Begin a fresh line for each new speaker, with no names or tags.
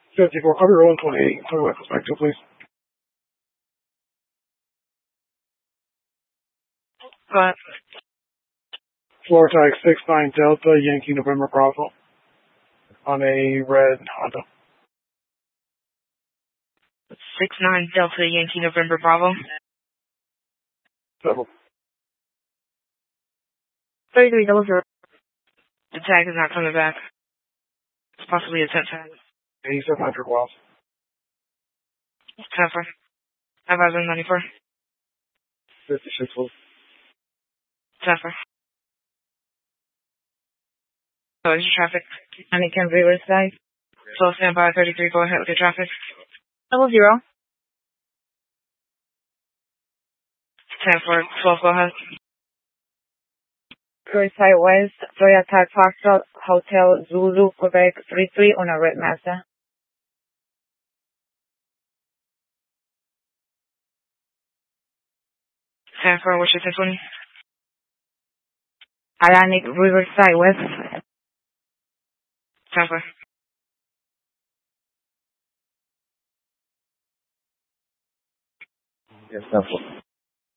54, copy roll 128. Tell me what perspective, please.
Go ahead.
Floor tag 69 Delta Yankee November Bravo on a red Honda.
69 Delta Yankee November Bravo.
Settled.
3300. The tag is not coming back. It's possibly a 10 tag.
8700 Wells.
10 for 5,094.
56 Wells.
10 for. So is your traffic?
And it can be Riverside.
So stand by 33, go ahead with your traffic.
00.
10 for 12, go ahead.
Riverside West, Toyota Foxtrot Hotel Zulu, Quebec 33 on a red Mazda.
San Fran, what's your 1020?
Atlantic Riverside West.
San Fran.
Yes, 10-4.